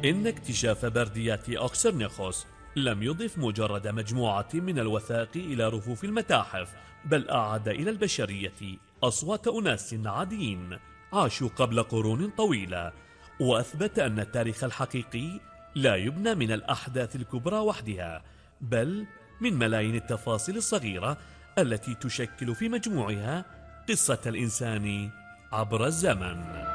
إن اكتشاف برديات أوكسرنيخوس لم يضف مجرد مجموعة من الوثائق إلى رفوف المتاحف، بل أعاد إلى البشرية أصوات أناس عاديين عاشوا قبل قرون طويلة، وأثبت أن التاريخ الحقيقي لا يبنى من الأحداث الكبرى وحدها، بل من ملايين التفاصيل الصغيرة التي تشكل في مجموعها قصة الإنسان عبر الزمن.